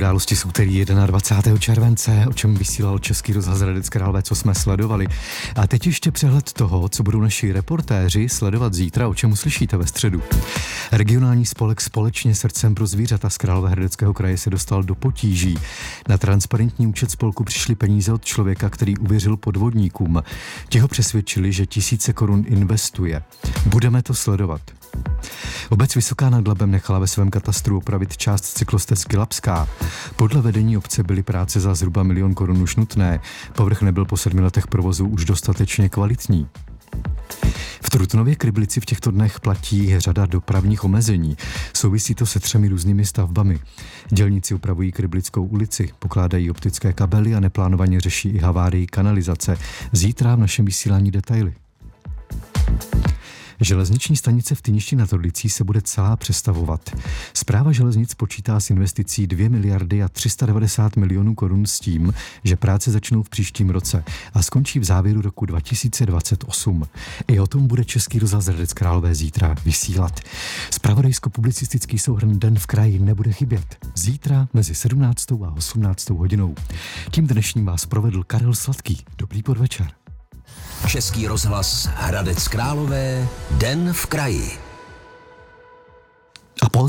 události z úterý 21. července, o čem vysílal Český rozhlas Hradec Králové, co jsme sledovali. A teď ještě přehled toho, co budou naši reportéři sledovat zítra, o čem uslyšíte ve středu. Regionální spolek Společně srdcem pro zvířata z Královéhradeckého kraje se dostal do potíží. Na transparentní účet spolku přišly peníze od člověka, který uvěřil podvodníkům. Ti ho přesvědčili, že tisíce korun investuje. Budeme to sledovat. Obec Vysoká nad Labem nechala ve svém katastru opravit část cyklostezky Labská. Podle vedení obce byly práce za zhruba 1 000 000 korun už nutné. Povrch nebyl po 7 letech provozu už dostatečně kvalitní. V Trutnově Kriblici v těchto dnech platí řada dopravních omezení. Souvisí to se 3 různými stavbami. Dělníci upravují Kriblickou ulici, pokládají optické kabely a neplánovaně řeší i havárii kanalizace. Zítra v našem vysílání detaily. Železniční stanice v Tyništi nad Orlicí se bude celá přestavovat. Správa železnic počítá s investicí 2 390 000 000 korun s tím, že práce začnou v příštím roce a skončí v závěru roku 2028. I o tom bude Český rozhlas Hradec Králové zítra vysílat. Zpravodajsko-publicistický souhrn Den v kraji nebude chybět. Zítra mezi 17. a 18. hodinou. Tím dnešním vás provedl Karel Sladký. Dobrý podvečer. Český rozhlas Hradec Králové, Den v kraji.